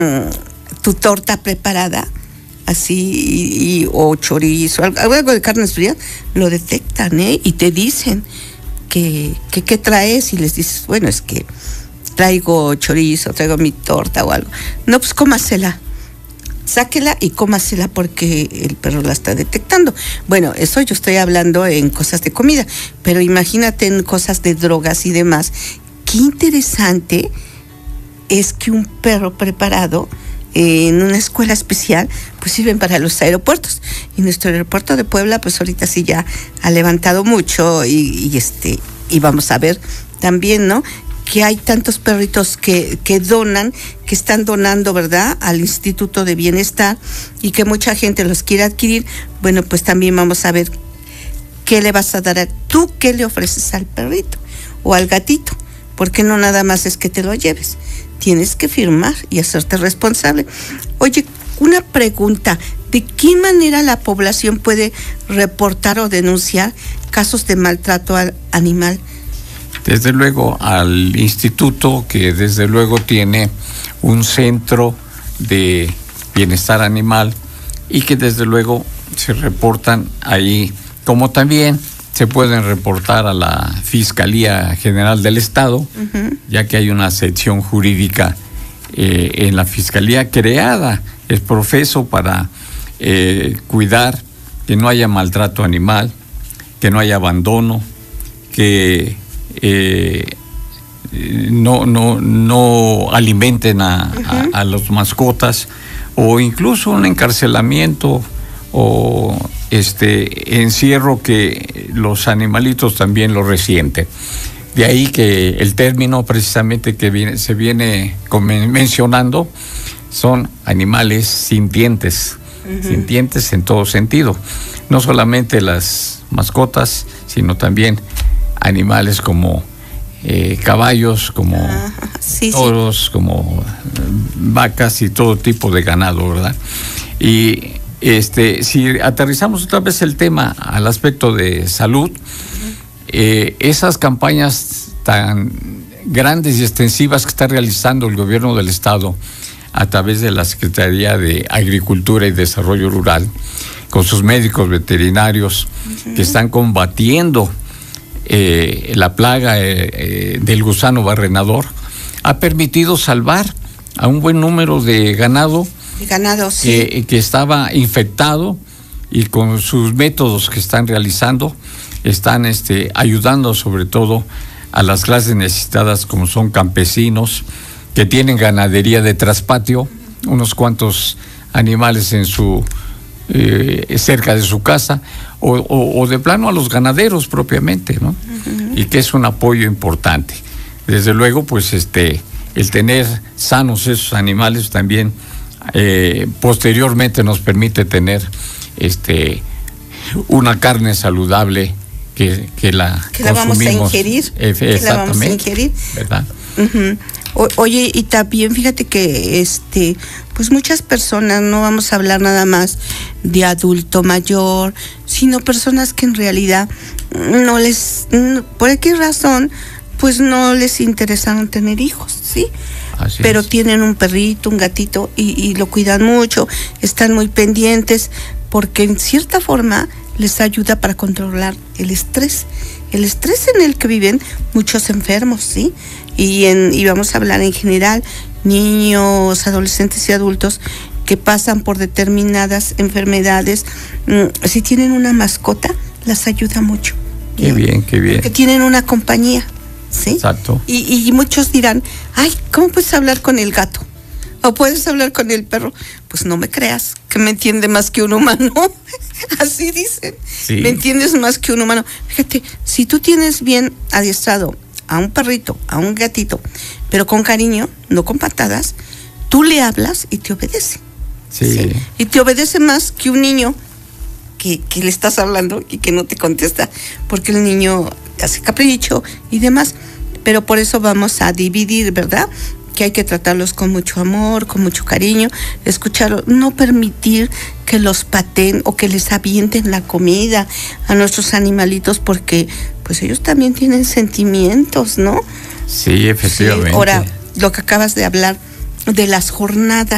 tu torta preparada, así, o chorizo, algo de carnes frías, lo detectan, y te dicen que qué traes, y les dices, bueno, es que traigo chorizo, traigo mi torta o algo. No, pues cómasela. Sáquela y cómasela porque el perro la está detectando. Bueno, eso yo estoy hablando en cosas de comida, pero imagínate en cosas de drogas y demás. Qué interesante es que un perro preparado en una escuela especial, pues sirven para los aeropuertos. Y nuestro aeropuerto de Puebla, pues ahorita sí ya ha levantado mucho y vamos a ver también, ¿no?, que hay tantos perritos que donan, que están donando, ¿verdad?, al Instituto de Bienestar, y que mucha gente los quiere adquirir. Bueno, pues también vamos a ver qué le vas a dar tú, qué le ofreces al perrito o al gatito, porque no nada más es que te lo lleves, tienes que firmar y hacerte responsable. Oye, una pregunta, ¿de qué manera la población puede reportar o denunciar casos de maltrato al animal? Desde luego al instituto, que desde luego tiene un centro de bienestar animal y que desde luego se reportan ahí, como también se pueden reportar a la Fiscalía General del Estado, ya que hay una sección jurídica en la Fiscalía creada, es profeso para cuidar que no haya maltrato animal, que no haya abandono, que no alimenten a los mascotas, o incluso un encarcelamiento o encierro, que los animalitos también lo resienten. De ahí que el término precisamente que se viene mencionando son animales sintientes, sintientes en todo sentido, no solamente las mascotas, sino también animales como caballos, como toros, como vacas y todo tipo de ganado, ¿verdad? Y si aterrizamos otra vez el tema al aspecto de salud, esas campañas tan grandes y extensivas que está realizando el gobierno del estado a través de la Secretaría de Agricultura y Desarrollo Rural, con sus médicos veterinarios que están combatiendo la plaga del gusano barrenador, ha permitido salvar a un buen número de ganado, sí, que estaba infectado, y con sus métodos que están realizando están ayudando sobre todo a las clases necesitadas, como son campesinos que tienen ganadería de traspatio, unos cuantos animales en su cerca de su casa, o de plano a los ganaderos propiamente, ¿no? Y que es un apoyo importante. Desde luego, pues el tener sanos esos animales también posteriormente nos permite tener una carne saludable que la vamos a ingerir, exactamente, ¿verdad? Oye, y también fíjate que pues muchas personas, no vamos a hablar nada más de adulto mayor, sino personas que en realidad por qué razón, pues no les interesaron tener hijos, ¿sí? Pero tienen un perrito, un gatito, y lo cuidan mucho, están muy pendientes, porque en cierta forma les ayuda para controlar el estrés en el que viven muchos enfermos, ¿sí? Y vamos a hablar en general, niños, adolescentes y adultos que pasan por determinadas enfermedades. Si tienen una mascota, las ayuda mucho. Qué bien. Porque tienen una compañía, ¿sí? Exacto. Y muchos dirán, ay, ¿cómo puedes hablar con el gato? ¿O puedes hablar con el perro? Pues no me creas, que me entiende más que un humano. Así dicen. Sí. Me entiendes más que un humano. Fíjate, si tú tienes bien adiestrado a un perrito, a un gatito, pero con cariño, no con patadas, tú le hablas y te obedece. Sí. Y te obedece más que un niño que le estás hablando y que no te contesta, porque el niño hace capricho y demás. Pero por eso vamos a dividir, ¿verdad? Que hay que tratarlos con mucho amor, con mucho cariño, escucharlos, no permitir que los pateen o que les avienten la comida a nuestros animalitos, porque pues ellos también tienen sentimientos, ¿no? Sí, efectivamente. Sí. Ahora, lo que acabas de hablar de las jornadas